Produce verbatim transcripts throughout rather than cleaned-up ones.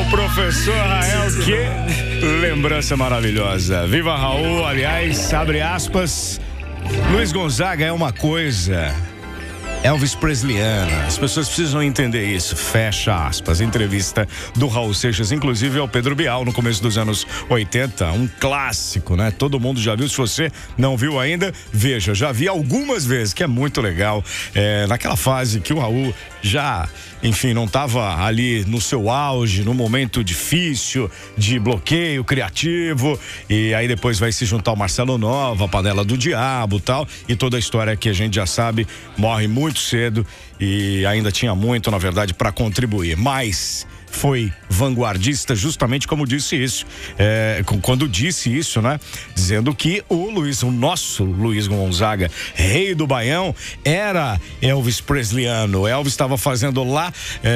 Professor Rael, que lembrança maravilhosa. Viva Raul, aliás, abre aspas. Luiz Gonzaga é uma coisa Elvis Presleyana. As pessoas precisam entender isso. Fecha aspas. Entrevista do Raul Seixas, inclusive ao Pedro Bial, no começo dos anos oitenta. Um clássico, né? Todo mundo já viu. Se você não viu ainda, veja. Já vi algumas vezes, que é muito legal. É, naquela fase que o Raul já, enfim, não estava ali no seu auge, no momento difícil de bloqueio criativo. E aí depois vai se juntar o Marcelo Nova, a Panela do Diabo e tal. E toda a história que a gente já sabe, morre muito muito cedo e ainda tinha muito, na verdade, para contribuir, mas foi vanguardista justamente como disse isso, é, quando disse isso, né? Dizendo que o Luiz, o nosso Luiz Gonzaga, rei do Baião, era Elvis Presleyano. Elvis estava fazendo lá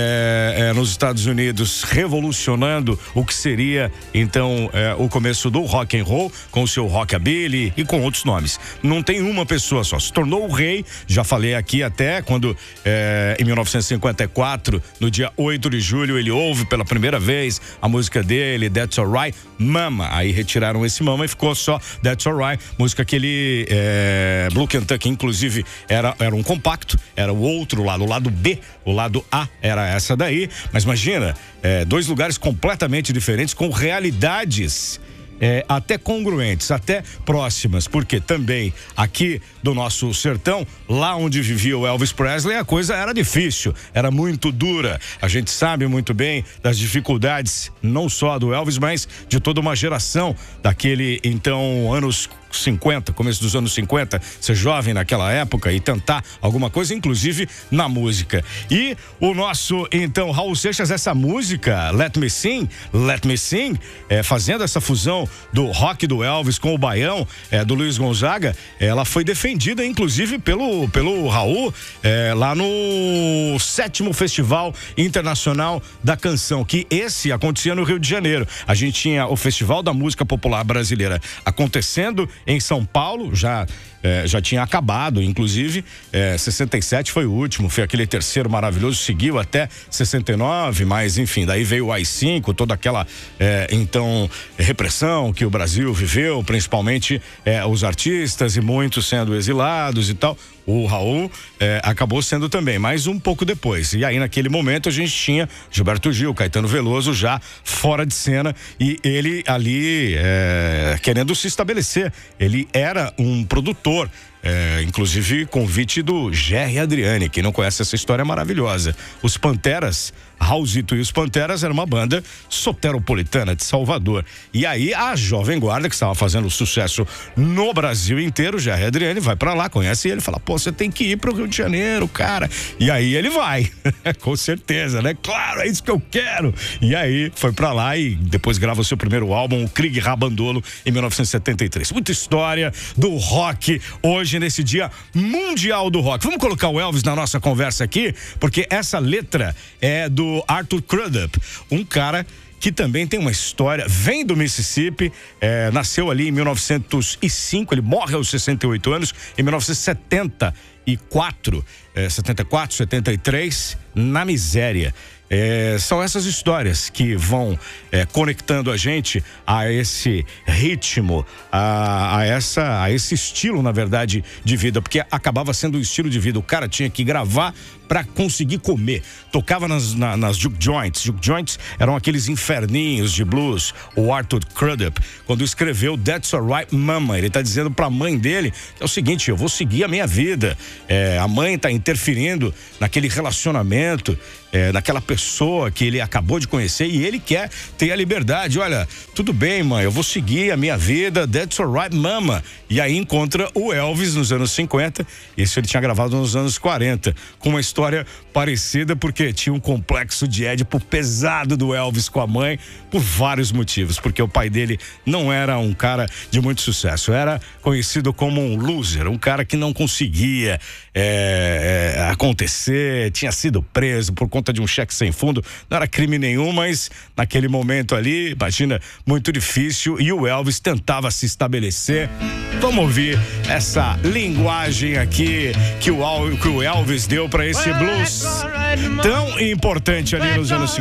é, é, nos Estados Unidos, revolucionando o que seria então é, o começo do rock and roll, com o seu rockabilly e com outros nomes. Não tem uma pessoa só, se tornou o rei. Já falei aqui até quando é, em mil novecentos e cinquenta e quatro, no dia oito de julho, ele ouve pela primeira vez a música dele, That's Alright, Mama. Aí retiraram esse Mama e ficou só That's Alright, música que ele, é, Blue Kentucky, inclusive, era, era um compacto, era o outro lado, o lado B, o lado A era essa daí, mas imagina, é, dois lugares completamente diferentes, com realidades É, até congruentes, até próximas, porque também aqui do nosso sertão, lá onde vivia o Elvis Presley, a coisa era difícil, era muito dura. A gente sabe muito bem das dificuldades, não só do Elvis, mas de toda uma geração daquele, então, anos cinquenta, começo dos anos cinquenta, ser jovem naquela época e tentar alguma coisa, inclusive na música. E o nosso, então, Raul Seixas, essa música, Let Me Sing, Let Me Sing, é, fazendo essa fusão do rock do Elvis com o baião é, do Luiz Gonzaga, ela foi defendida, inclusive, pelo, pelo Raul, é, lá no sétimo Festival Internacional da Canção, que esse acontecia no Rio de Janeiro. A gente tinha o Festival da Música Popular Brasileira acontecendo em São Paulo, já É, já tinha acabado, inclusive, é, sessenta e sete foi o último, foi aquele terceiro maravilhoso, seguiu até sessenta e nove, mas enfim, daí veio o A I cinco, toda aquela, é, então, repressão que o Brasil viveu, principalmente é, os artistas e muitos sendo exilados e tal. O Raul é, acabou sendo também, mas um pouco depois. E aí, naquele momento, a gente tinha Gilberto Gil, Caetano Veloso já fora de cena e ele ali é, querendo se estabelecer. Ele era um produtor. É, inclusive convite do Gerry Adriani. Quem não conhece essa história é maravilhosa. Os Panteras, Raulzito e os Panteras, era uma banda soteropolitana de Salvador. E aí a Jovem Guarda, que estava fazendo sucesso no Brasil inteiro, Gerry Adriani vai pra lá, conhece ele, fala, pô, você tem que ir pro Rio de Janeiro, cara. E aí ele vai, com certeza, né? Claro, é isso que eu quero. E aí foi pra lá e depois grava o seu primeiro álbum, o Krieg Rabandolo, em mil novecentos e setenta e três. Muita história do rock hoje, nesse dia mundial do rock. Vamos colocar o Elvis na nossa conversa aqui, porque essa letra é do Arthur Crudup, um cara que também tem uma história, vem do Mississippi, é, nasceu ali em mil novecentos e cinco, ele morre aos sessenta e oito anos, em mil novecentos e setenta e quatro, é, setenta e quatro, setenta e três, na miséria. É, são essas histórias que vão é, conectando a gente a esse ritmo, a, a, essa, a esse estilo, na verdade, de vida, porque acabava sendo um estilo de vida. O cara tinha que gravar para conseguir comer. Tocava nas, na, nas juke joints. Juke joints eram aqueles inferninhos de blues. O Arthur Crudup, quando escreveu That's Alright Mama, ele tá dizendo pra mãe dele que é o seguinte, eu vou seguir a minha vida. É, a mãe tá interferindo naquele relacionamento, é, naquela pessoa que ele acabou de conhecer e ele quer ter a liberdade. Olha, tudo bem, mãe, eu vou seguir a minha vida, That's Alright Mama. E aí encontra o Elvis nos anos cinquenta, isso ele tinha gravado nos anos quarenta, com uma história parecida, porque tinha um complexo de Édipo pesado do Elvis com a mãe, por vários motivos, porque o pai dele não era um cara de muito sucesso, era conhecido como um loser, um cara que não conseguia é, é, acontecer, tinha sido preso por conta de um cheque sem fundo, não era crime nenhum, mas naquele momento ali, imagina, muito difícil, e o Elvis tentava se estabelecer. Vamos ouvir essa linguagem aqui que o, que o Elvis deu para esse blues tão importante ali nos anos cinquenta.